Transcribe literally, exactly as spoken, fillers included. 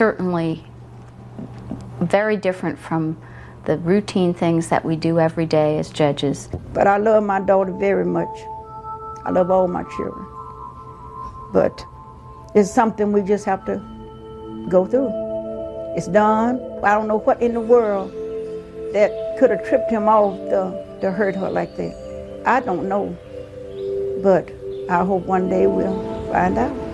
certainly very different from the routine things that we do every day as judges. But I love my daughter very much. I love all my children. But it's something we just have to go through. It's done. I don't know what in the world that could have tripped him off to, to hurt her like that. I don't know. But I hope one day we'll find out.